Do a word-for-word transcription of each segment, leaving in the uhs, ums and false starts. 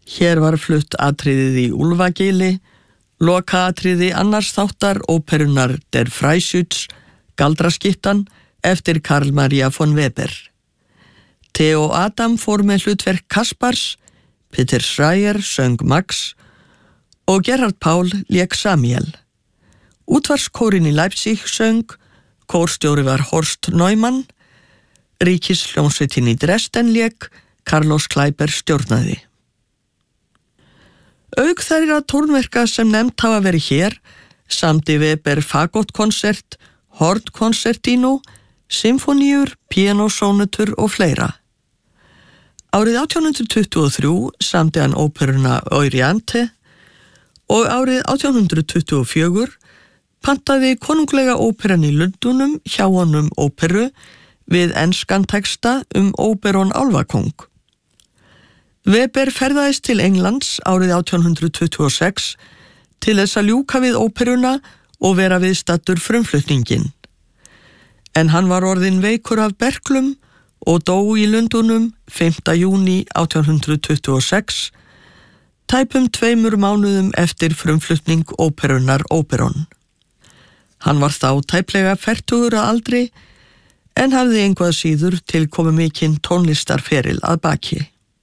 Hér var flutt atriðið í Úlfagili, lokaatriði annars þáttar óperunar Der Freischütz, Galdraskittan, eftir Karl Maria von Weber. Theo Adam fór með hlutverk Kaspars, Peter Schreier söng Max og Gerhard Paul lék Samuel. Útvarskórin í Leipzig söng, kórstjóri var Horst Neumann, ríkishljómsveitin í Dresden lék, Carlos Kleiber stjórnaði. Auk þeirra tónverka sem nefnt hafa verið hér, samdi Weber fagottkonsert, hornkonsertínó, symfóníur, píanósónutur og fleira. Árið átján hundrað tuttugu og þrjú samdi hann óperuna Euryanthe og árið átján hundrað tuttugu og fjögur pantaði konunglega óperan í Lundúnum hjá honum óperu við enskan texta um Óberon álfakóng. Weber ferðaðist til Englands árið átján hundrað tuttugu og sex til þess að ljúka við óperuna og vera viðstaddur frumflutningin. En hann var orðinn veikur af berklum og dó í Lundúnum fimmta júní átján hundrað tuttugu og sex, tæpum tveimur mánuðum eftir frumflutning óperunar Óberon. Hann var þá tæplega fertugur að aldri, en hafði einhvað síður til komið mikinn tónlistarferil að baki.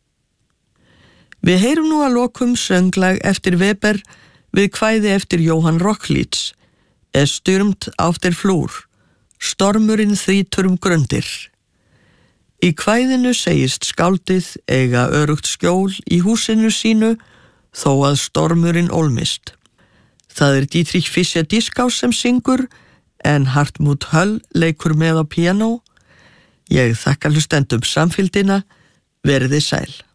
Við heyrum nú að lokum sönglag eftir Weber við kvæði eftir Johann Rochlitz, Es stürmt auf der Flur, stormurinn þrýtur um grundir. Í kvæðinu segist skáldið eiga örugt skjól í húsinu sínu þó að stormurinn ólmist. Það er Dietrich Fischer-Dieskau sem syngur en Hartmut Höll leikur með á píanó. Ég þakka hlustendum samfylgdina, verið þið sæl.